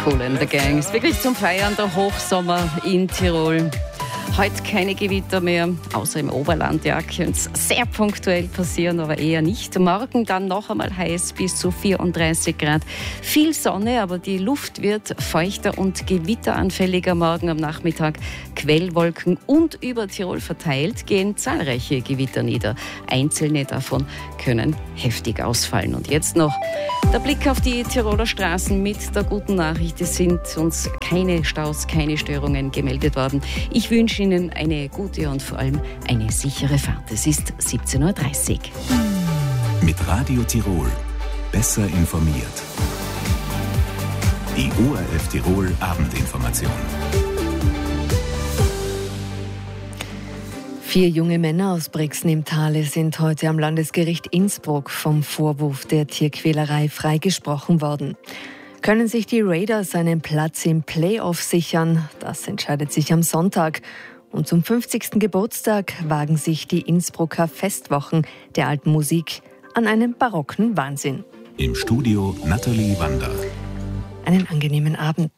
Kool and the Gang ist wirklich zum Feiern der Hochsommer in Tirol. Heute keine Gewitter mehr, außer im Oberland. Ja, könnte es sehr punktuell passieren, aber eher nicht. Morgen dann noch einmal heiß bis zu 34 Grad. Viel Sonne, aber die Luft wird feuchter und gewitteranfälliger. Morgen am Nachmittag Quellwolken und über Tirol verteilt gehen zahlreiche Gewitter nieder. Einzelne davon können heftig ausfallen. Und jetzt noch der Blick auf die Tiroler Straßen mit der guten Nachricht. Es sind uns keine Staus, keine Störungen gemeldet worden. Ich wünsche Ihnen eine gute und vor allem eine sichere Fahrt. Es ist 17.30 Uhr. Mit Radio Tirol. Besser informiert. Die ORF Tirol Abendinformation. 4 junge Männer aus Brixen im Thale sind heute am Landesgericht Innsbruck vom Vorwurf der Tierquälerei freigesprochen worden. Können sich die Raiders einen Platz im Playoff sichern? Das entscheidet sich am Sonntag. Und zum 50. Geburtstag wagen sich die Innsbrucker Festwochen der alten Musik an einen barocken Wahnsinn. Im Studio Nathalie Wander. Einen angenehmen Abend.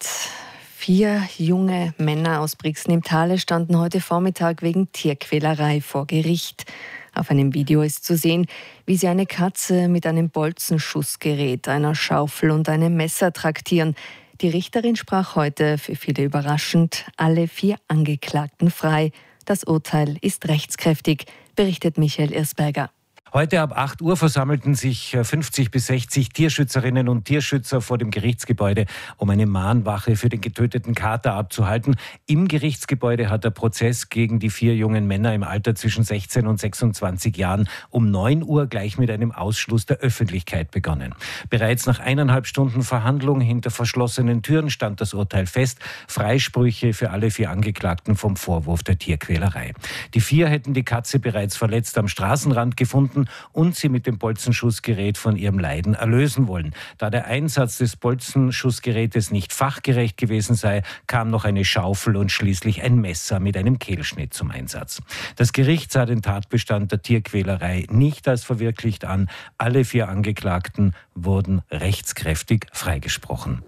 4 junge Männer aus Brixen im Thale standen heute Vormittag wegen Tierquälerei vor Gericht. Auf einem Video ist zu sehen, wie sie eine Katze mit einem Bolzenschussgerät, einer Schaufel und einem Messer traktieren. Die Richterin sprach heute, für viele überraschend, alle 4 Angeklagten frei. Das Urteil ist rechtskräftig, berichtet Michael Irsberger. Heute ab 8 Uhr versammelten sich 50 bis 60 Tierschützerinnen und Tierschützer vor dem Gerichtsgebäude, um eine Mahnwache für den getöteten Kater abzuhalten. Im Gerichtsgebäude hat der Prozess gegen die 4 jungen Männer im Alter zwischen 16 und 26 Jahren um 9 Uhr gleich mit einem Ausschluss der Öffentlichkeit begonnen. Bereits nach 1,5 Stunden Verhandlung hinter verschlossenen Türen stand das Urteil fest. Freisprüche für alle 4 Angeklagten vom Vorwurf der Tierquälerei. Die 4 hätten die Katze bereits verletzt am Straßenrand gefunden und sie mit dem Bolzenschussgerät von ihrem Leiden erlösen wollen. Da der Einsatz des Bolzenschussgerätes nicht fachgerecht gewesen sei, kam noch eine Schaufel und schließlich ein Messer mit einem Kehlschnitt zum Einsatz. Das Gericht sah den Tatbestand der Tierquälerei nicht als verwirklicht an. Alle 4 Angeklagten wurden rechtskräftig freigesprochen.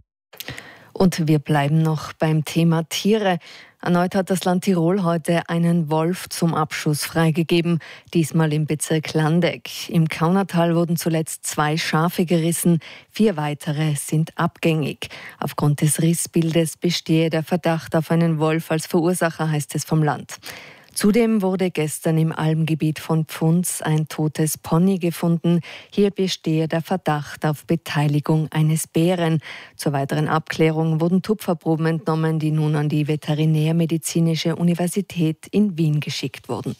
Und wir bleiben noch beim Thema Tiere. Erneut hat das Land Tirol heute einen Wolf zum Abschuss freigegeben, diesmal im Bezirk Landeck. Im Kaunertal wurden zuletzt 2 Schafe gerissen, 4 weitere sind abgängig. Aufgrund des Rissbildes bestehe der Verdacht auf einen Wolf als Verursacher, heißt es vom Land. Zudem wurde gestern im Almgebiet von Pfunds ein totes Pony gefunden. Hier bestehe der Verdacht auf Beteiligung eines Bären. Zur weiteren Abklärung wurden Tupferproben entnommen, die nun an die Veterinärmedizinische Universität in Wien geschickt wurden.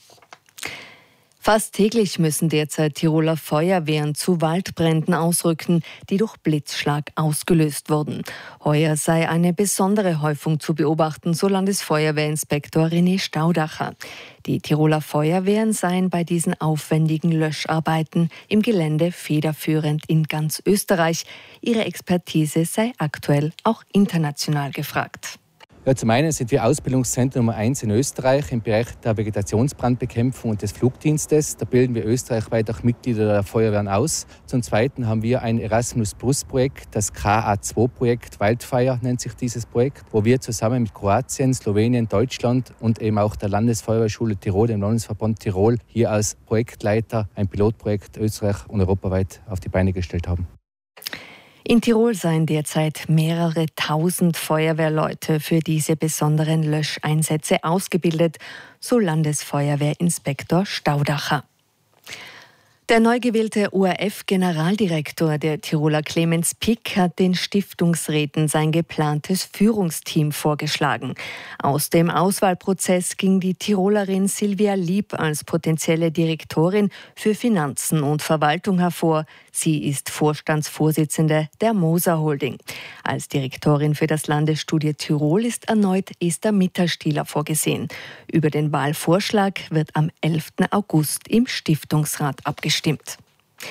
Fast täglich müssen derzeit Tiroler Feuerwehren zu Waldbränden ausrücken, die durch Blitzschlag ausgelöst wurden. Heuer sei eine besondere Häufung zu beobachten, so Landesfeuerwehrinspektor René Staudacher. Die Tiroler Feuerwehren seien bei diesen aufwendigen Löscharbeiten im Gelände federführend in ganz Österreich. Ihre Expertise sei aktuell auch international gefragt. Ja, zum einen sind wir Ausbildungszentrum Nummer 1 in Österreich im Bereich der Vegetationsbrandbekämpfung und des Flugdienstes. Da bilden wir österreichweit auch Mitglieder der Feuerwehren aus. Zum Zweiten haben wir ein Erasmus-Plus-Projekt, das KA2-Projekt, Wildfire nennt sich dieses Projekt, wo wir zusammen mit Kroatien, Slowenien, Deutschland und eben auch der Landesfeuerwehrschule Tirol, dem Landesverband Tirol, hier als Projektleiter ein Pilotprojekt Österreich und europaweit auf die Beine gestellt haben. In Tirol seien derzeit mehrere tausend Feuerwehrleute für diese besonderen Löscheinsätze ausgebildet, so Landesfeuerwehrinspektor Staudacher. Der neu gewählte ORF-Generaldirektor der Tiroler Clemens Pick hat den Stiftungsräten sein geplantes Führungsteam vorgeschlagen. Aus dem Auswahlprozess ging die Tirolerin Silvia Lieb als potenzielle Direktorin für Finanzen und Verwaltung hervor. Sie ist Vorstandsvorsitzende der Moser Holding. Als Direktorin für das Landesstudio Tirol ist erneut Esther Mitterstieler vorgesehen. Über den Wahlvorschlag wird am 11. August im Stiftungsrat abgestimmt.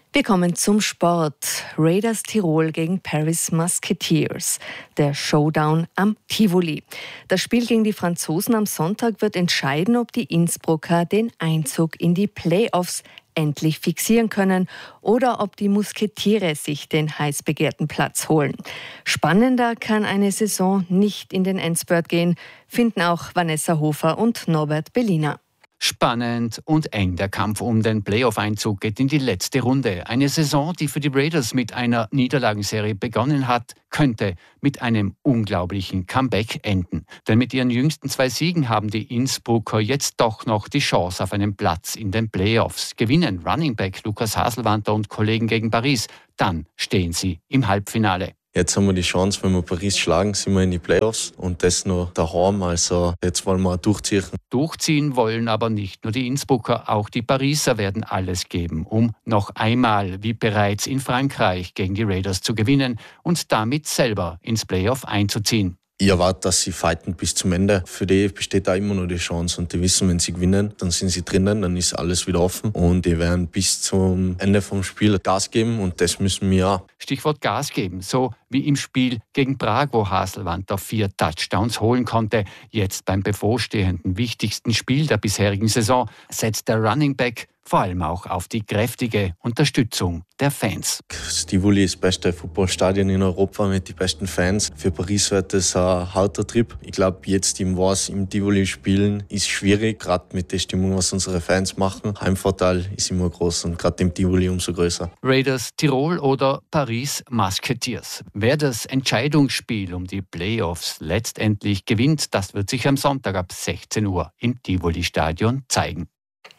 Wir kommen zum Sport. Raiders Tirol gegen Paris Musketeers. Der Showdown am Tivoli. Das Spiel gegen die Franzosen am Sonntag wird entscheiden, ob die Innsbrucker den Einzug in die Playoffs endlich fixieren können oder ob die Musketiere sich den heiß begehrten Platz holen. Spannender kann eine Saison nicht in den Endspurt gehen, finden auch Vanessa Hofer und Norbert Bellina. Spannend und eng. Der Kampf um den Playoff-Einzug geht in die letzte Runde. Eine Saison, die für die Raiders mit einer Niederlagenserie begonnen hat, könnte mit einem unglaublichen Comeback enden. Denn mit ihren jüngsten 2 Siegen haben die Innsbrucker jetzt doch noch die Chance auf einen Platz in den Playoffs. Gewinnen Running Back Lukas Haselwanter und Kollegen gegen Paris, dann stehen sie im Halbfinale. Jetzt haben wir die Chance, wenn wir Paris schlagen, sind wir in die Playoffs und das noch daheim. Also jetzt wollen wir durchziehen. Durchziehen wollen aber nicht nur die Innsbrucker, auch die Pariser werden alles geben, um noch einmal, wie bereits in Frankreich, gegen die Raiders zu gewinnen und damit selber ins Playoff einzuziehen. Ich erwarte, dass sie fighten bis zum Ende. Für die besteht da immer noch die Chance und die wissen, wenn sie gewinnen, dann sind sie drinnen, dann ist alles wieder offen und die werden bis zum Ende vom Spiel Gas geben und das müssen wir auch. Stichwort Gas geben, so wie im Spiel gegen Prag, wo Haselwanter 4 Touchdowns holen konnte. Jetzt beim bevorstehenden wichtigsten Spiel der bisherigen Saison setzt der Running Back vor allem auch auf die kräftige Unterstützung der Fans. Das Tivoli ist das beste Fußballstadion in Europa mit den besten Fans. Für Paris wird das ein harter Trip. Ich glaube, jetzt im Tivoli spielen ist schwierig, gerade mit der Stimmung, was unsere Fans machen. Heimvorteil ist immer groß und gerade im Tivoli umso größer. Raiders Tirol oder Paris Musketeers. Wer das Entscheidungsspiel um die Playoffs letztendlich gewinnt, das wird sich am Sonntag ab 16 Uhr im Tivoli-Stadion zeigen.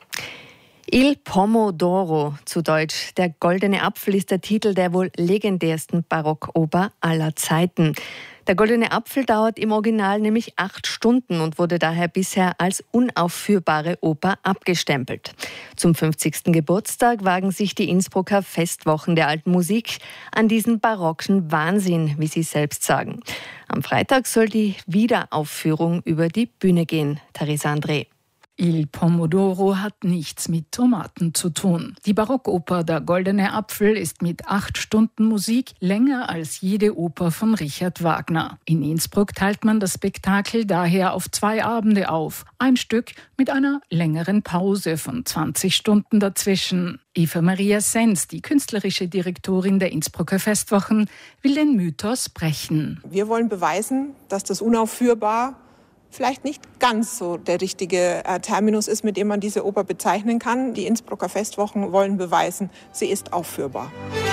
Il Pomodoro, zu Deutsch der goldene Apfel, ist der Titel der wohl legendärsten Barockoper aller Zeiten. Der goldene Apfel dauert im Original nämlich 8 Stunden und wurde daher bisher als unaufführbare Oper abgestempelt. Zum 50. Geburtstag wagen sich die Innsbrucker Festwochen der alten Musik an diesen barocken Wahnsinn, wie sie selbst sagen. Am Freitag soll die Wiederaufführung über die Bühne gehen. Theresa André. Il Pomodoro hat nichts mit Tomaten zu tun. Die Barockoper Der goldene Apfel ist mit 8 Stunden Musik länger als jede Oper von Richard Wagner. In Innsbruck teilt man das Spektakel daher auf 2 Abende auf. Ein Stück mit einer längeren Pause von 20 Stunden dazwischen. Eva Maria Sens, die künstlerische Direktorin der Innsbrucker Festwochen, will den Mythos brechen. Wir wollen beweisen, dass das unaufführbar vielleicht nicht ganz so der richtige Terminus ist, mit dem man diese Oper bezeichnen kann. Die Innsbrucker Festwochen wollen beweisen, sie ist aufführbar.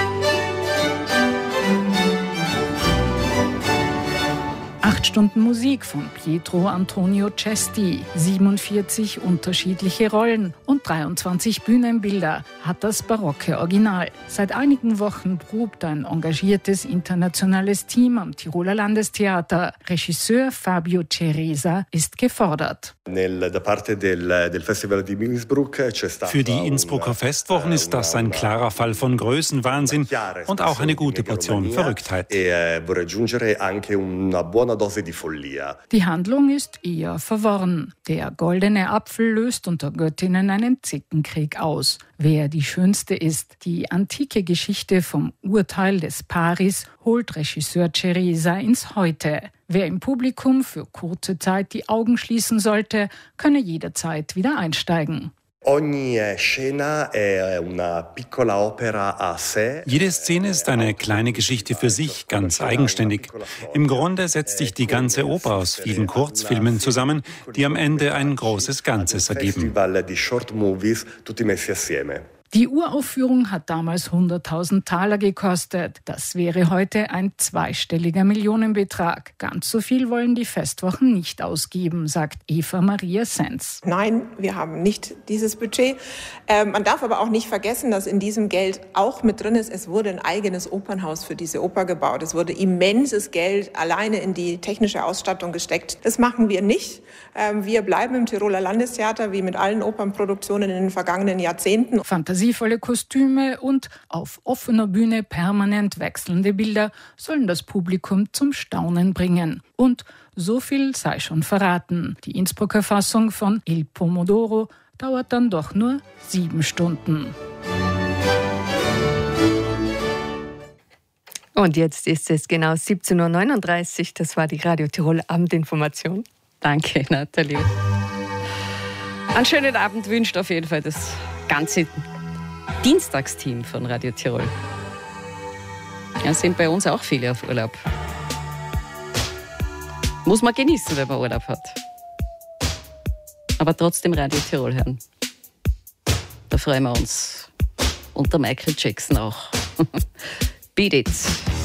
8 Stunden Musik von Pietro Antonio Cesti, 47 unterschiedliche Rollen und 23 Bühnenbilder hat das barocke Original. Seit einigen Wochen probt ein engagiertes internationales Team am Tiroler Landestheater. Regisseur Fabio Ceresa ist gefordert. Für die Innsbrucker Festwochen ist das ein klarer Fall von Größenwahnsinn und auch eine gute Portion Verrücktheit. Die Handlung ist eher verworren. Der goldene Apfel löst unter Göttinnen einen Zickenkrieg aus. Wer die schönste ist, die antike Geschichte vom Urteil des Paris, holt Regisseur Ceresa ins Heute. Wer im Publikum für kurze Zeit die Augen schließen sollte, könne jederzeit wieder einsteigen. Jede Szene ist eine kleine Geschichte für sich, ganz eigenständig. Im Grunde setzt sich die ganze Oper aus vielen Kurzfilmen zusammen, die am Ende ein großes Ganzes ergeben. Die Uraufführung hat damals 100.000 Taler gekostet. Das wäre heute ein 2-stelliger Millionenbetrag. Ganz so viel wollen die Festwochen nicht ausgeben, sagt Eva Maria Sens. Nein, wir haben nicht dieses Budget. Man darf aber auch nicht vergessen, dass in diesem Geld auch mit drin ist, es wurde ein eigenes Opernhaus für diese Oper gebaut. Es wurde immenses Geld alleine in die technische Ausstattung gesteckt. Das machen wir nicht. Wir bleiben im Tiroler Landestheater, wie mit allen Opernproduktionen in den vergangenen Jahrzehnten. Fantasievolle Kostüme und auf offener Bühne permanent wechselnde Bilder sollen das Publikum zum Staunen bringen. Und so viel sei schon verraten. Die Innsbrucker Fassung von Il Pomodoro dauert dann doch nur 7 Stunden. Und jetzt ist es genau 17.39 Uhr. Das war die Radio Tirol Abendinformation. Danke, Nathalie. Einen schönen Abend wünscht auf jeden Fall das ganze Dienstagsteam von Radio Tirol. Ja, sind bei uns auch viele auf Urlaub. Muss man genießen, wenn man Urlaub hat. Aber trotzdem Radio Tirol hören. Da freuen wir uns. Und der Michael Jackson auch. Beat It.